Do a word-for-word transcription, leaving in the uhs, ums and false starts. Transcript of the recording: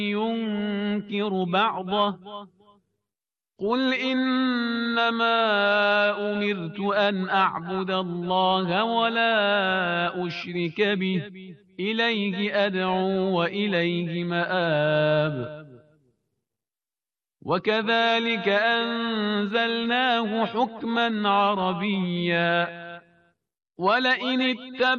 ينكر بعضه قل إنما أمرت أن أعبد الله ولا أشرك به إليه أدعو وإليه مآب وكذلك أنزلناه حكما عربيا ولئن اتبع